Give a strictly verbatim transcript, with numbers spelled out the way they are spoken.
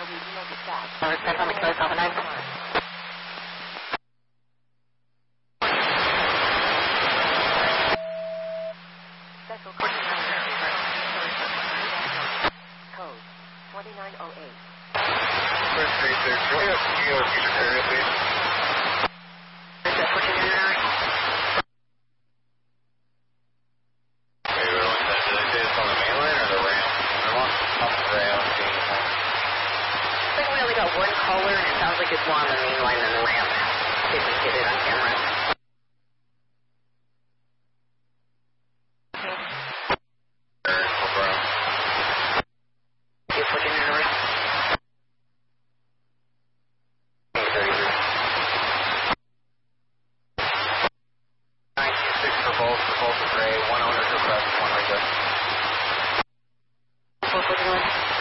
Number seven on the code, Alpha nine. Code twenty-nine oh eight. First three six, can we have G O future area, please? Is that pushing in there? Maybe we don't did they say it's on the main line or the ramp? I'm on, on the ramp. I think we only got one caller, and it sounds like it's more on the main line than the ramp. See if we can get it on camera. You're pushing in the ramp. nine two six for both, for both the gray, one owner to press, one right there. Four pushing one.